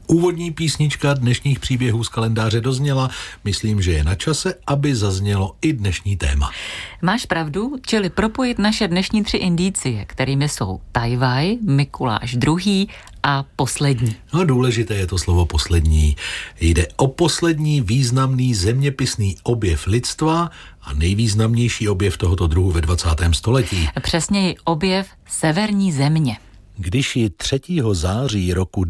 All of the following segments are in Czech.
Úvodní písnička dnešních příběhů z kalendáře dozněla. Myslím, že je na čase, aby zaznělo i dnešní téma. Máš pravdu, čili propojit naše dnešní 3 indicie, kterými jsou Tajvaj, Mikuláš II. A poslední. No, důležité je to slovo poslední. Jde o poslední významný zeměpisný objev lidstva a nejvýznamnější objev tohoto druhu ve 20. století. Přesněji objev severní země. Když ji 3. září roku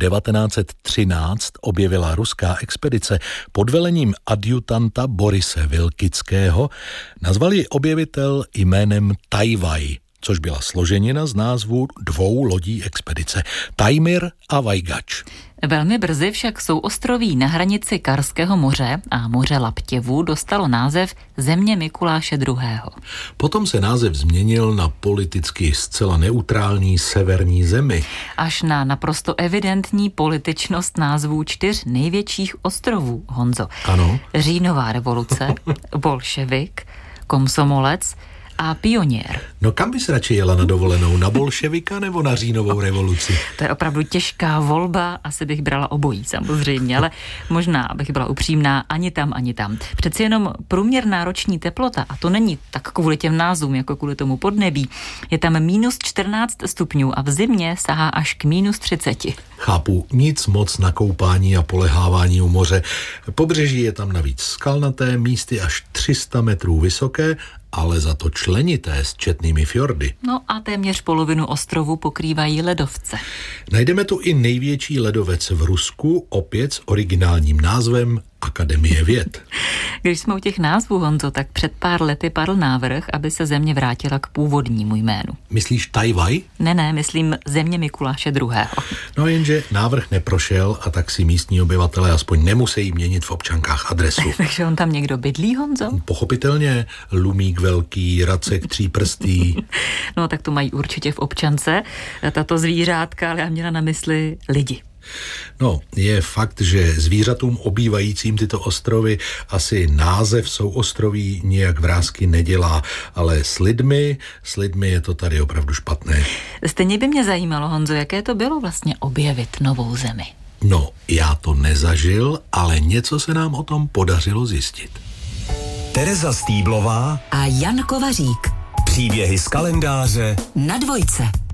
1913 objevila ruská expedice pod velením adjutanta Borise Vilkického, nazval ji objevitel jménem Tajvaj, což byla složenina z názvu 2 lodí expedice, Tajmir a Vajgač. Velmi brzy však souostroví na hranici Karského moře a moře Laptěvu dostalo název Země Mikuláše II. Potom se název změnil na politicky zcela neutrální severní zemi. Až na naprosto evidentní političnost názvů 4 největších ostrovů, Honzo. Ano. Říjnová revoluce, bolševik, komsomolec a pionýr. No kam bys radši jela na dovolenou? Na bolševika nebo na říjnovou revoluci? To je opravdu těžká volba, asi bych brala obojí samozřejmě, ale možná, abych byla upřímná, ani tam, ani tam. Přeci jenom průměrná roční teplota, a to není tak kvůli těm názvům, jako kvůli tomu podnebí, je tam minus 14 stupňů a v zimě sahá až k minus 30. Chápu, nic moc na koupání a polehávání u moře. Pobřeží je tam navíc skalnaté, místy až 300 metrů vysoké, ale za to členité s četnými fjordy. No a téměř polovinu ostrovu pokrývají ledovce. Najdeme tu i největší ledovec v Rusku, opět s originálním názvem Akademie věd. Když jsme u těch názvů, Honzo, tak před pár lety padl návrh, aby se země vrátila k původnímu jménu. Myslíš Tajvaj? Ne, myslím Země Mikuláše II. No jenže návrh neprošel a tak si místní obyvatelé aspoň nemusí měnit v občankách adresu. Takže on tam někdo bydlí, Honzo? Pochopitelně, Lumík velký, Racek tříprstý. No tak to mají určitě v občance, tato zvířátka, ale já měla na mysli lidi. No, je fakt, že zvířatům obývajícím tyto ostrovy asi název souostroví nijak vrásky nedělá, ale s lidmi je to tady opravdu špatné. Stejně by mě zajímalo, Honzo, jaké to bylo vlastně objevit novou zemi. No, já to nezažil, ale něco se nám o tom podařilo zjistit. Tereza Stýblová a Jan Kovařík. Příběhy z kalendáře na Dvojce.